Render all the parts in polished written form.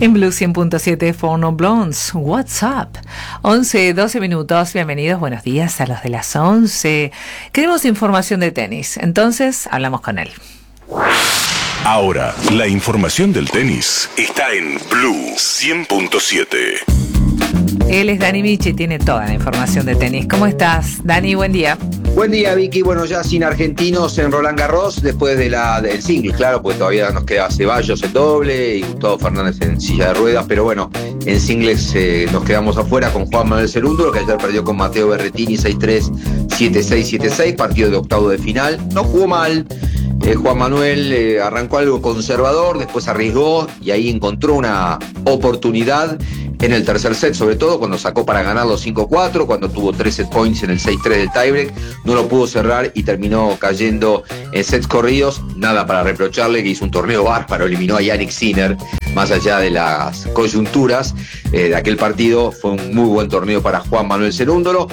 En Blue 100.7 For No Blondes, What's Up? 11-12 minutos, bienvenidos, buenos días a los de las 11. Queremos información de tenis, entonces hablamos con él. Ahora, la información del tenis está en Blue 100.7. Él es Dani Michi, tiene toda la información de tenis. ¿Cómo estás, Dani? Buen día. Buen día, Vicky. Bueno, ya sin argentinos en Roland Garros, después del single, claro, porque todavía nos queda Ceballos en doble y Gustavo Fernández en silla de ruedas, pero bueno, en singles nos quedamos afuera con Juan Manuel Cerúndolo, que ayer perdió con Matteo Berrettini 6-3, 7-6, 7-6, partido de octavo de final. No jugó mal. Juan Manuel arrancó algo conservador, después arriesgó y ahí encontró una oportunidad en el tercer set, sobre todo cuando sacó para ganar los 5-4, cuando tuvo 3 set points en el 6-3 del tiebreak, no lo pudo cerrar y terminó cayendo en sets corridos. Nada para reprocharle, que hizo un torneo bárbaro, eliminó a Jannik Sinner, más allá de las coyunturas de aquel partido. Fue un muy buen torneo para Juan Manuel Cerúndolo.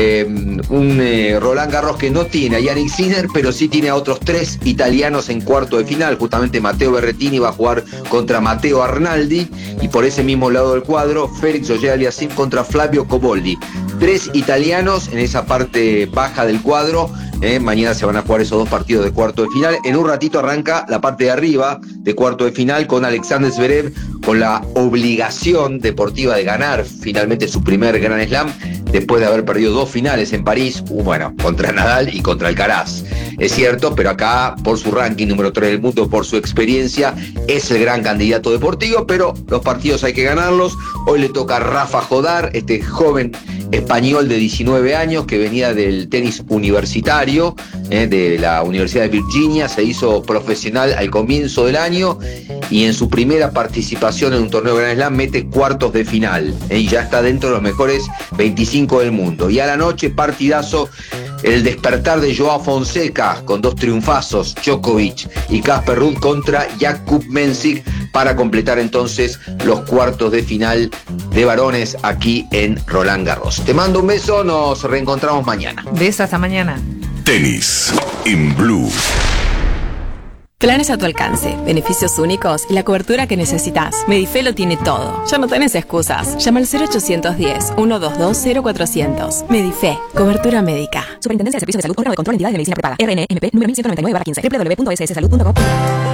Roland Garros que no tiene a Jannik Sinner, pero sí tiene a otros 3 italianos en cuarto de final. Justamente Matteo Berrettini va a jugar contra Matteo Arnaldi, y por ese mismo lado del cuadro, Félix Auger-Aliassime contra Flavio Coboldi. 3 italianos en esa parte baja del cuadro. Mañana se van a jugar esos 2 partidos de cuarto de final. En un ratito arranca la parte de arriba de cuarto de final con Alexander Zverev, con la obligación deportiva de ganar finalmente su primer Grand Slam, después de haber perdido 2 finales en París, bueno, contra Nadal y contra Alcaraz. Es cierto, pero acá, por su ranking número 3 del mundo, por su experiencia, es el gran candidato deportivo, pero los partidos hay que ganarlos. Hoy le toca a Rafa Jodar, este joven español de 19 años que venía del tenis universitario, de la Universidad de Virginia. Se hizo profesional al comienzo del año y en su primera participación en un torneo Grand Slam mete cuartos de final, y ya está dentro de los mejores 25 del mundo. Y a la noche, partidazo, el despertar de Joao Fonseca con 2 triunfazos, Djokovic y Casper Ruud contra Jakub Mensik, para completar entonces los cuartos de final de varones aquí en Roland Garros. Te mando un beso, nos reencontramos mañana. Besos, hasta mañana. Tenis en Blue. Planes a tu alcance, beneficios únicos y la cobertura que necesitas. Medife lo tiene todo. Ya no tenés excusas. Llama al 0810-122-0400. Medife, cobertura médica. Superintendencia de Servicios de Salud, órgano de control, entidades de medicina prepaga. RNMP número 1199/15. www.sssalud.com.